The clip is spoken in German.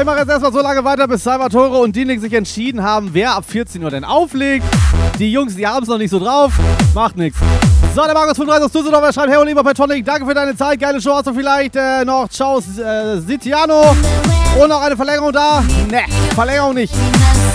ich mache jetzt erstmal so lange weiter, bis Salvatore und Dienig sich entschieden haben, wer ab 14 Uhr denn auflegt. Die Jungs, die haben es noch nicht so drauf. Macht nichts. So, der Markus 35 aus Düsseldorf, er schreibt, hey Oliver Petonic, danke für deine Zeit, geile Show, hast du vielleicht noch Ciao Sitiano und noch eine Verlängerung da? Ne, Verlängerung nicht.